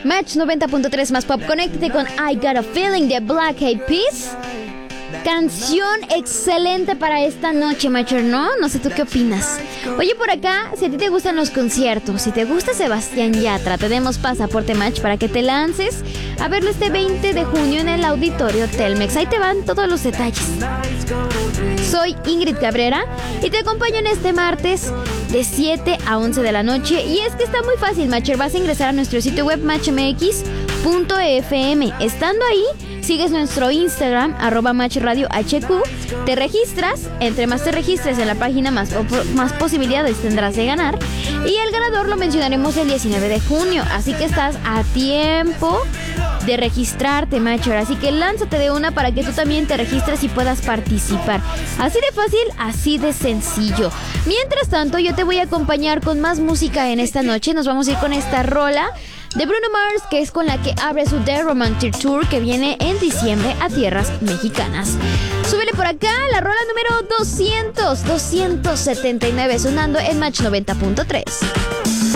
Match 90.3 más pop. Conéctate con I Got a Feeling de Black Eyed Peas. Canción excelente para esta noche, Matcher, ¿no? No sé tú qué opinas. Oye, por acá, si a ti te gustan los conciertos, si te gusta Sebastián Yatra, tenemos pasaporte Match para que te lances a verlo este 20 de junio en el Auditorio Telmex. Ahí te van todos los detalles. Soy Ingrid Cabrera y te acompaño en este martes de 7 a 11 de la noche. Y es que está muy fácil, Matcher. Vas a ingresar a nuestro sitio web matchmx.fm. Estando ahí, sigues nuestro Instagram, @matchradiohq, te registras, entre más te registres en la página, más posibilidades tendrás de ganar, y el ganador lo mencionaremos el 19 de junio, así que estás a tiempo de registrarte, Matcher, así que lánzate de una para que tú también te registres y puedas participar. Así de fácil, así de sencillo. Mientras tanto, yo te voy a acompañar con más música en esta noche. Nos vamos a ir con esta rola de Bruno Mars, que es con la que abre su The Romantic Tour, que viene en diciembre a tierras mexicanas. Súbele por acá la rola número 279, sonando en Match 90.3.